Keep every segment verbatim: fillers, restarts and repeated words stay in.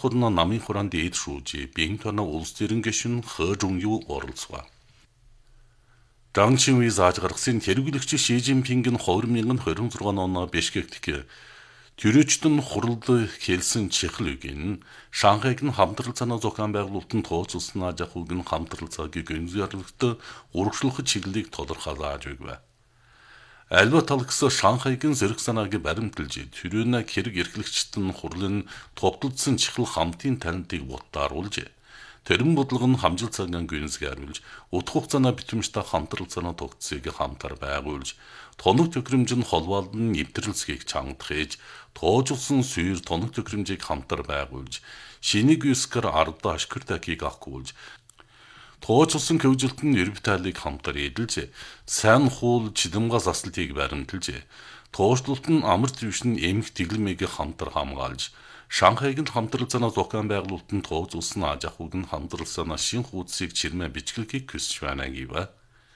хурна намын хураан дээд шүүжи бинтона улс төрийн гишүүн Хэ Жунью оролцов. Дангчин виз зааж гаргасан тэргүүлэгч Ши Жинпинг нь two thousand twenty-six оны Бишкект төрөөчдөн хурал хэлсэн чихэл үгийн Шанхайг нь хамтрал цанаа зохион байгуулалтанд тооцуулсан аж ахуйг нь хамтрал цагийг өнзөрлөлтөд урагшлах чиглэлийг тодорхойлж өгвэ. Альва талгс Шанхайг нь зэрэг санааг баримталж төрөөнө хэрэг эрхлэгчдэн хурлын топтолдсон чихэл хамтын танилтыг бодтааруулж тэрэн бодлого нь хамжил цагаан гүнзгийрлж утга хугацааны битэмжтэй хамтрал цанаа тогтцыг хамтар байгуулж тоног төхөөрөмж нь холбоолн нэвтрэлцгийг чангадах ээж тоожулсан сүйр тоног төхөөрөмжийг хамтар байгуулж шинийг юскар ардаа ашгэр такийг авахгүйж тоожулсан хөвжилтэн эрбиталыг хамтар эдэлж сайн хуул чидэмга заслтыг баримталж тоошлолт нь амар твшин эмх тэглэмийг хамтар хамгаалж Шанхайг нь хамтрал цанаа зохион байгуулалтанд тооцуулсан аж ахуйг нь хамтрал цанаа шин хуудсыг чирмэ бичгэлгийг хүсэж байна гэв.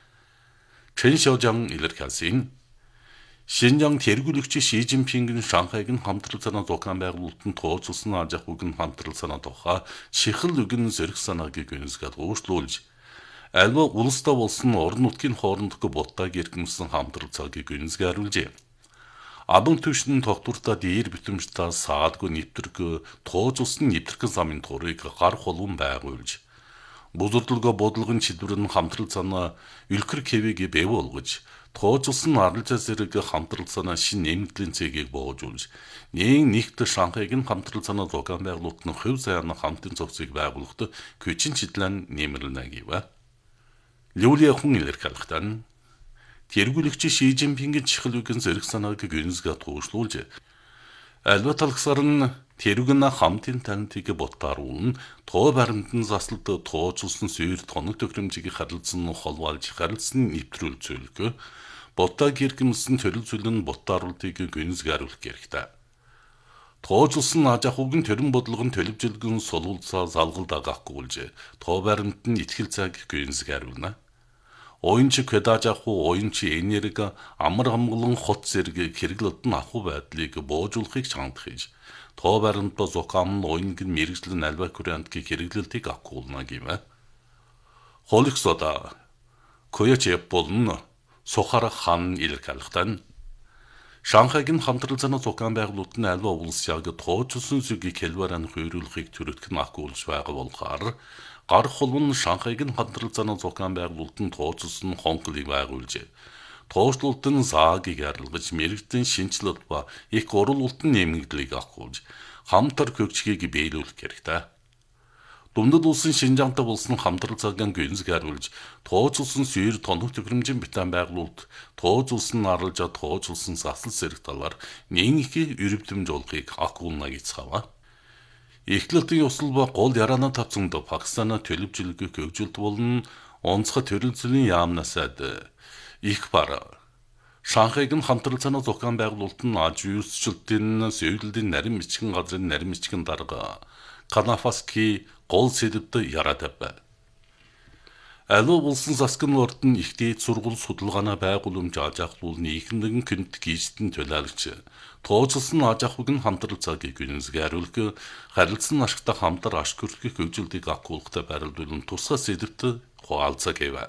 Чэн Шоужан илэрхийлсэн. Шинжаан тэргүүлэгч Ши Жинпинг нь Шанхайг нь хамтрал цанаа зохион байгуулалтанд тооцуулсан аж ахуйг нь хамтрал цанаа тухай чихэл үгэн зэрэг санааг гүнзгээд уушлуулж альва улстай болсон орон нутгийн хоорондох буттайг эргэмсэн хамтрал цагийг гүнзгийруулжээ. Абан түвшин тогтвортой дээр битэмжтэй саадгүй нэвтрэг тоожулсан нэвтрэх замын турыг гар холбон байгуулж бузурдлого бодлогын чидвэр нь хамтрал цанаа үлхэр кевиг бэв болгож тоожулсан аралжаа зэрэг хамтрал цанаа шин нэмэгдлийн цэгийг боожуулж нэг нэгт Шанхайг нь хамтрал цанаа зохион байгуулалтын хувь сайн хамтын зохицыг байгуулахад күчин чиглэн нэмэрлэнэ гэв. Лүлиа хүн илэрхийлэхдээ тэргүүлэгч Ши Жинпингийн чихэл үгэн зэрэг санааг гүнзгээд туушлуулж альва талгсаар нь тэргэн хамтын танилтыг бодтааруулна тоо баримтан заслд тоожулсан сүйр тоног төхөөрөмжийг харилцсан холбоолж харилцсан нэвтрүүл зөвлөгөө боттаа гэргэмсэн төрөл зүйлэн бодтааруултыг гүнзгийруулах хэрэгтэй. Тоожулсан аж ахуйг нь төрөн бодлого нь төлөвжөлгөн сулуулцаа залгалд агахгүй тоо баримт нь итгэл цаг гүнзгийруулна. Оюунч кэдаж аху оюунч энерги амар хамглан хот зэрэг хэрэглэлт нь аху байдлыг боожуулахыг чангадах хийж тоо баримт ба зохион нь оюунг нь мэрэгжлэн альва вариантыг хэрэглэлтийг авахгүйна гэвэ. Холиксода кояч болон сухара хан илэрхийлэхдээ Шанхайг нь хамтрал цанаа зохион байгуулалт нь альва улс яг тоочулсан зүгийг хэлбэрэн хөрүүлэхийг төрөлтг нь авахгүйж байгаа болохоор гар холбон Шанхайг нь хамтрал цанаа зохион байгуулалтанд тооцуулсан хонхлыг байгуулж тоошлолт нь заагийг арилгаж мэрэгдэн шинжилэлт ба их оруулалтын нэмэгдлийг авахгүйж хамтар хөгжгийг биелүүлэх хэрэгтэй. Дундад улсын Шинжаантай болсон хамтрал цагаан гүнзгийруулж тооцуулсан сүйр тоног төхөөрөмжийн битэн байгуулалт тооцуулсан аралжаа тооцуулсан засал зэрэг талаар нэг их өрөвдмж олохыг авахгүйна гэж хаваа. Эхлэлтийн ёсол ба гол яраана тавцанд Пакистана төлөвжөлгөө хөгжилт болон онцгой төрөл зүйлийн яамнасад их бар. Шанхайг нь хамтрал цанаа зохион байгуулалт нь аж үйлчлэлтийн зөвлөлийн нарийн бичгэн газрын нарийн бичгэн дарга Канафаски гол сэдвт яраад байна. Альва улсын засгийн орд нь их дээд сургууль судалгааны байгууламж аж ахуйн нийгэмдэн күнд гизтэн төлөөлөгч тооцолсон аж ахуйг нь хамтрал цагийг гүнзгийруулах харилцан ашигтай хамтар ашиг хүртэх хөгжилтийг авахгүйтэй байрлуулан тусгай сэдвт хуалцаа гэв.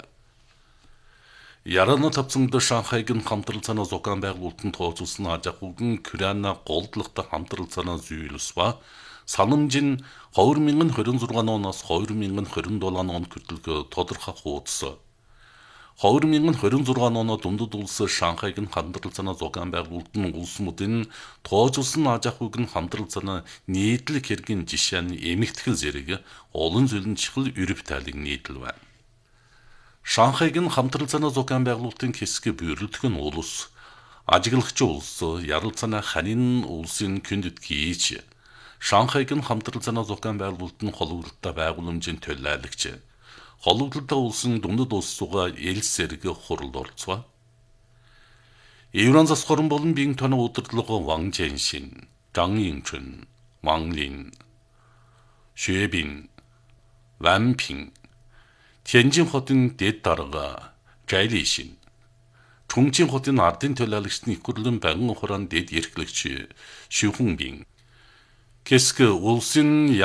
Яраана тавцанд Шанхайг нь хамтрал цанаа зохион байгуулалтанд тооцолсон аж ахуйг нь Кореана голдлогтой хамтрал цанаа зүйрлс ба санамж нь two thousand twenty-six оноос two thousand twenty-seven онд хүртэл тодорхой хуудас. two thousand twenty-six оноо дундад улс Шанхайг нь хамтрал цанаа зохион байгуулалтын улс модын тоожулсан аж ахуйг нь хамтрал цанаа нийтлэг хэргийн жишээ нь эмэгтгэл зэрэг олон зүйлэн чихэл өрөв тайлыг нийтлв байна. Шанхайг нь хамтрал цанаа зохион байгуулалтын хэсэг бүрэлдэх нь улс ажиглагч улс ярал цанаа ханин улсын күндэт гийч Шанхайг нь хамтрал цанаа зохион байгуулалт нь холбогдолтой байгууламжийн төлөөлөгч холбогдолтой улсын дундад улс сугаа элс зэрэг хурал орцваа. Еврон засхорон болон бийн тоног удирдлага Ван Чжэншин, Зhang Yingchun, Wang Lin, Xue Bin, Wang Ping, Tianjin хотын дэд дарга Zhai Lixin, Chongqing хотын ардын төлөөлөгчдийн их хурлын багийн хураан дэд эрхлэгч Xu Hongbin, Кэск улсын